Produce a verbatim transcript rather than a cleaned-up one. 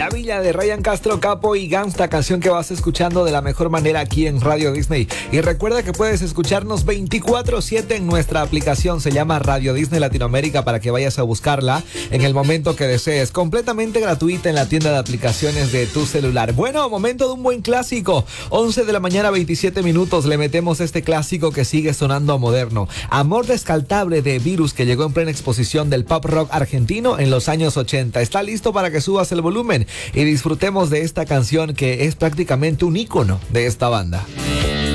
La Villa de Ryan Castro, Capo y Gangsta, canción que vas escuchando de la mejor manera aquí en Radio Disney. Y recuerda que puedes escucharnos veinticuatro siete en nuestra aplicación, se llama Radio Disney Latinoamérica, para que vayas a buscarla en el momento que desees, completamente gratuita en la tienda de aplicaciones de tu celular. Bueno, momento de un buen clásico. once de la mañana, veintisiete minutos, le metemos este clásico que sigue sonando moderno. Amor descartable de Virus, que llegó en plena exposición del pop rock argentino en los años ochenta. Está listo para que subas el volumen y disfrutemos de esta canción que es prácticamente un ícono de esta banda.